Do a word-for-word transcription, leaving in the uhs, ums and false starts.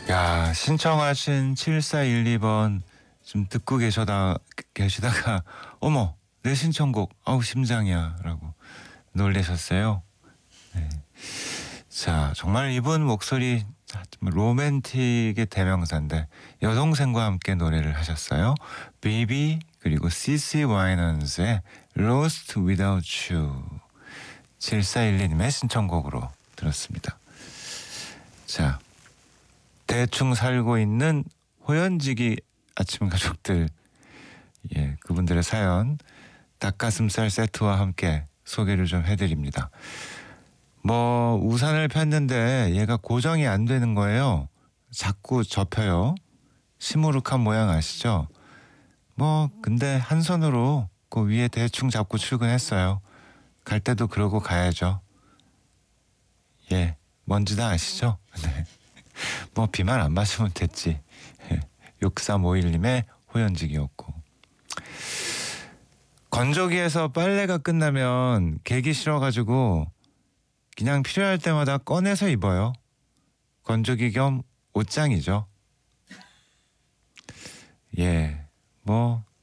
야, 신청하신 칠사일이 번 지금 듣고 계셔다 계시다가 어머, 내 신청곡 아우 심장이야라고 놀라셨어요. 네. 자, 정말 이분 목소리 정말 로맨틱의 대명사인데 여동생과 함께 노래를 하셨어요. 베이비 그리고 씨씨 와이넌스의 Lost Without You. 칠사일이 님의 신청곡으로 들었습니다. 자, 대충 살고 있는 호연지기 아침 가족들, 예, 그분들의 사연 닭가슴살 세트와 함께 소개를 좀 해드립니다. 뭐 우산을 폈는데 얘가 고정이 안 되는 거예요. 자꾸 접혀요. 시무룩한 모양 아시죠? 뭐 근데 한 손으로 그 위에 대충 잡고 출근했어요. 갈 때도 그러고 가야죠. 예, 뭔지 다 아시죠? 네. 뭐 비만 안 맞으면 됐지. 육삼오일 님의 호연직이었고, 건조기에서 빨래가 끝나면 개기 싫어가지고 그냥 필요할 때마다 꺼내서 입어요. 건조기 겸 옷장이죠. 예, 뭐